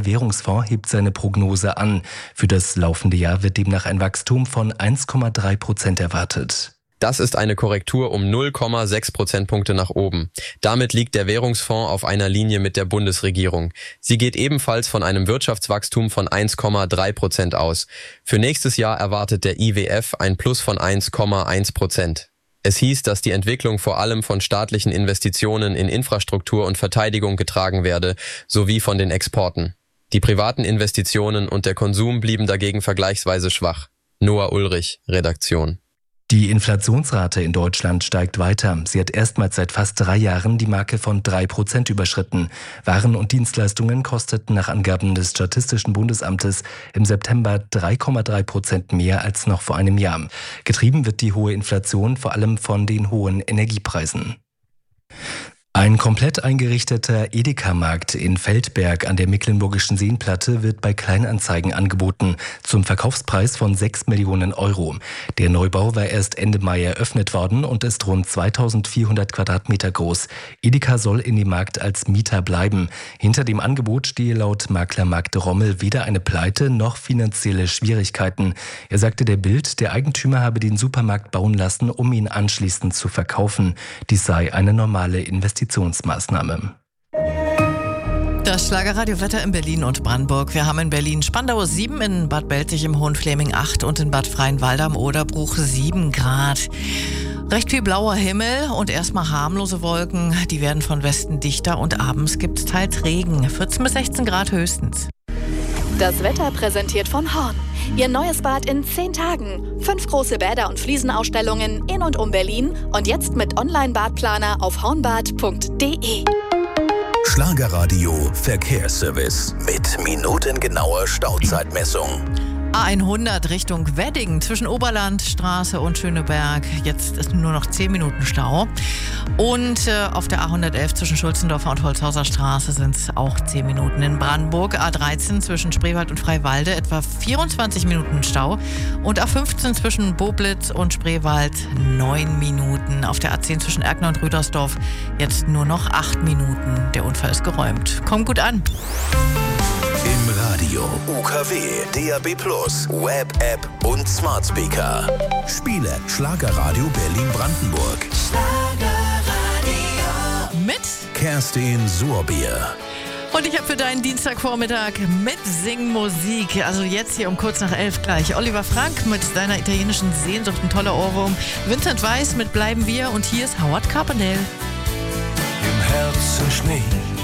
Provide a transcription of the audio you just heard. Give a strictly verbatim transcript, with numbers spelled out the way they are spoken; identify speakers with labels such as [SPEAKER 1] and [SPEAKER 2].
[SPEAKER 1] Währungsfonds hebt seine Prognose an. Für das laufende Jahr wird demnach ein Wachstum von eins Komma drei Prozent erwartet.
[SPEAKER 2] Das ist eine Korrektur um null Komma sechs Prozentpunkte nach oben. Damit liegt der Währungsfonds auf einer Linie mit der Bundesregierung. Sie geht ebenfalls von einem Wirtschaftswachstum von eins Komma drei Prozent aus. Für nächstes Jahr erwartet der I W F ein Plus von eins Komma eins Prozent. Es hieß, dass die Entwicklung vor allem von staatlichen Investitionen in Infrastruktur und Verteidigung getragen werde, sowie von den Exporten. Die privaten Investitionen und der Konsum blieben dagegen vergleichsweise schwach. Noah Ulrich, Redaktion.
[SPEAKER 1] Die Inflationsrate in Deutschland steigt weiter. Sie hat erstmals seit fast drei Jahren die Marke von drei Prozent überschritten. Waren und Dienstleistungen kosteten nach Angaben des Statistischen Bundesamtes im September drei Komma drei Prozent mehr als noch vor einem Jahr. Getrieben wird die hohe Inflation vor allem von den hohen Energiepreisen. Ein komplett eingerichteter Edeka-Markt in Feldberg an der Mecklenburgischen Seenplatte wird bei Kleinanzeigen angeboten, zum Verkaufspreis von sechs Millionen Euro. Der Neubau war erst Ende Mai eröffnet worden und ist rund zweitausendvierhundert Quadratmeter groß. Edeka soll in dem Markt als Mieter bleiben. Hinter dem Angebot stehe laut Makler Marc de Rommel weder eine Pleite noch finanzielle Schwierigkeiten. Er sagte der Bild, der Eigentümer habe den Supermarkt bauen lassen, um ihn anschließend zu verkaufen. Dies sei eine normale Investitionsmaßnahme.
[SPEAKER 3] Das Schlagerradio-Wetter in Berlin und Brandenburg. Wir haben in Berlin Spandau sieben, in Bad Belzig im Hohenfleming acht und in Bad Freienwalde am Oderbruch sieben Grad. Recht viel blauer Himmel und erstmal harmlose Wolken. Die werden von Westen dichter und abends gibt es teils Regen. vierzehn bis sechzehn Grad höchstens.
[SPEAKER 4] Das Wetter präsentiert von Horn. Ihr neues Bad in zehn Tagen. Fünf große Bäder und Fliesenausstellungen in und um Berlin. Und jetzt mit Online-Badplaner auf hornbad punkt de.
[SPEAKER 5] Schlagerradio Verkehrsservice mit minutengenauer Stauzeitmessung.
[SPEAKER 3] A hundert Richtung Wedding zwischen Oberlandstraße und Schöneberg. Jetzt ist nur noch zehn Minuten Stau. Und äh, auf der A hundertelf zwischen Schulzendorfer und Holzhauser Straße sind es auch zehn Minuten. In Brandenburg A dreizehn zwischen Spreewald und Freiwalde etwa vierundzwanzig Minuten Stau. Und A fünfzehn zwischen Boblitz und Spreewald neun Minuten. Auf der A zehn zwischen Erkner und Rüdersdorf jetzt nur noch acht Minuten. Der Unfall ist geräumt. Kommt gut an.
[SPEAKER 5] Im Radio, U K W, D A B plus, Web, App und Smart Speaker. Spiele Schlagerradio Berlin-Brandenburg.
[SPEAKER 3] Schlagerradio mit
[SPEAKER 5] Kerstin Sorbier.
[SPEAKER 3] Und ich habe für deinen Dienstagvormittag mit Singmusik, also jetzt hier um kurz nach elf gleich, Oliver Frank mit seiner italienischen Sehnsucht, ein toller Ohrwurm, Vincent Weiss mit Bleiben wir und hier ist Howard Carpendale.
[SPEAKER 6] Im Herzen Schnee.